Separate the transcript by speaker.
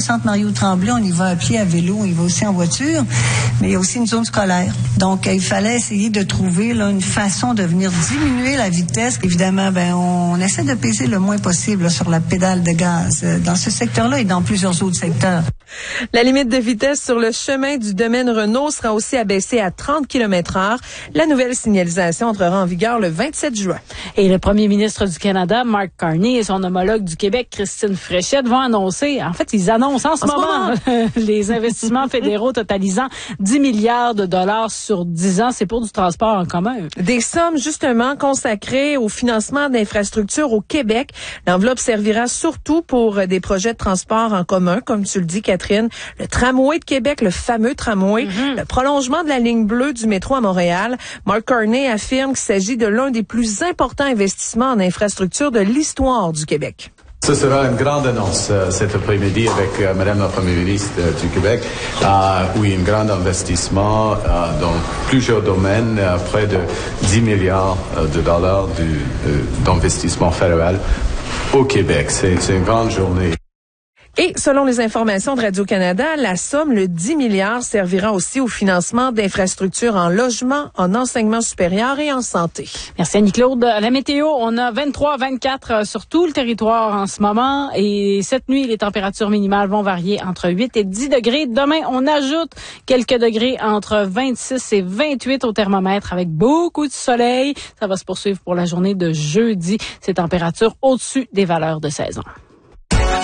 Speaker 1: centre Mario-Tremblay, on y va à pied, à vélo, on y va aussi en voiture, mais il y a aussi une zone scolaire. Donc, il fallait essayer de trouver là, une façon de venir diminuer la vitesse. Évidemment, on essaie de peser le moins possible là, sur la pédale de gaz dans ce secteur-là et dans plusieurs autres secteurs.
Speaker 2: La limite de vitesse sur le chemin du domaine Renault sera aussi abaissée à 30 km/h. La nouvelle signalisation entrera en vigueur le 27 juin.
Speaker 3: Et le premier ministre du Canada, Mark Carney, et son homologue du Québec, Christine Fréchette, vont annoncer, en fait, ils annoncent en ce moment les investissements fédéraux totalisant 10 milliards de dollars sur 10 ans. C'est pour du transport en commun.
Speaker 2: Des sommes, justement, consacrées au financement d'infrastructures au Québec. L'enveloppe servira surtout pour des projets de transport en commun, comme tu le dis, Catherine. Le tramway de Québec, le fameux tramway, le prolongement de la ligne bleue du métro à Montréal. Mark Carney affirme qu'il s'agit de l'un des plus importants investissements en infrastructure de l'histoire du Québec.
Speaker 4: Ce sera une grande annonce cet après-midi avec Madame la Première ministre du Québec. Oui, un grand investissement dans plusieurs domaines, près de 10 milliards de dollars d'investissement fédéral au Québec. C'est une grande journée.
Speaker 2: Et selon les informations de Radio-Canada, la somme, le 10 milliards, servira aussi au financement d'infrastructures en logement, en enseignement supérieur et en santé.
Speaker 3: Merci Annie-Claude. La météo, on a 23-24 sur tout le territoire en ce moment. Et cette nuit, les températures minimales vont varier entre 8 et 10 degrés. Demain, on ajoute quelques degrés entre 26 et 28 au thermomètre avec beaucoup de soleil. Ça va se poursuivre pour la journée de jeudi. Ces températures au-dessus des valeurs de saison.